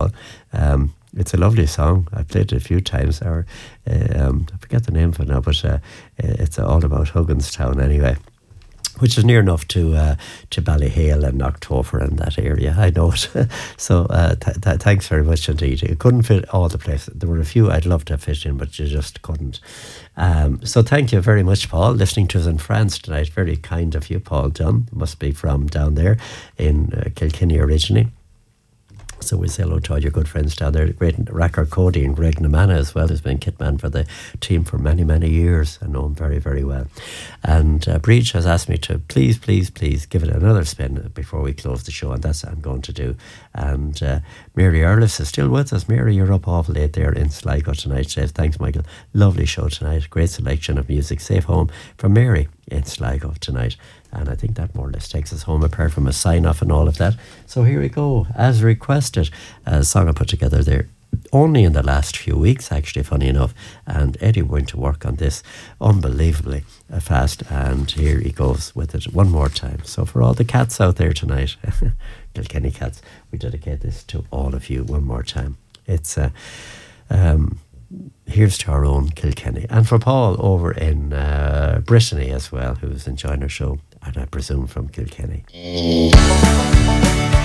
Paul. It's a lovely song. I played it a few times. Or I forget the name of it now, but it's all about Hugginstown anyway, which is near enough to Ballyhale and Knocktober and that area. I know it. So thanks very much indeed. It couldn't fit all the places. There were a few I'd love to fit in, but you just couldn't. So thank you very much, Paul, listening to us in France tonight. Very kind of you, Paul Dunn. Must be from down there in Kilkenny originally. So we say hello to all your good friends down there. Great Racker Cody and Greg Namana as well, who's been kitman for the team for many, many years. I know him very, very well. And Breach has asked me to please give it another spin before we close the show, and that's what I'm going to do. And Mary Earlis is still with us. Mary, you're up awful late there in Sligo tonight. Says, thanks, Michael. Lovely show tonight. Great selection of music. Safe home from Mary in Sligo tonight. And I think that more or less takes us home, apart from a sign-off and all of that. So here we go, as requested, a song I put together there only in the last few weeks, actually, funny enough. And Eddie went to work on this unbelievably fast, and here he goes with it one more time. So for all the cats out there tonight, Kilkenny cats, we dedicate this to all of you one more time. It's here's to our own Kilkenny, and for Paul over in Brittany as well, who's enjoying our show, and I presume from Kilkenny.